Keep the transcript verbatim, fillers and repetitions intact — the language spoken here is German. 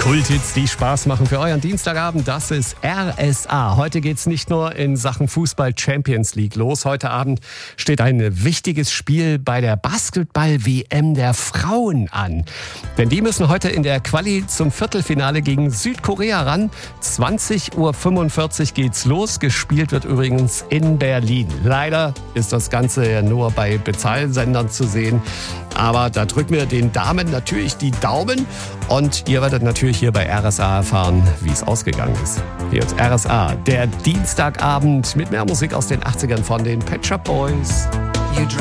Kulthits, die Spaß machen für euren Dienstagabend, das ist R S A. Heute geht's nicht nur in Sachen Fußball Champions League los. Heute Abend steht ein wichtiges Spiel bei der Basketball-W M der Frauen an. Denn die müssen heute in der Quali zum Viertelfinale gegen Südkorea ran. zwanzig Uhr fünfundvierzig geht's los. Gespielt wird übrigens in Berlin. Leider ist das Ganze ja nur bei Bezahlsendern zu sehen. Aber da drücken wir den Damen natürlich die Daumen. Und ihr werdet natürlich hier bei R S A erfahren, wie es ausgegangen ist. Hier ist R S A, der Dienstagabend mit mehr Musik aus den achtzigern von den Pet Shop Boys.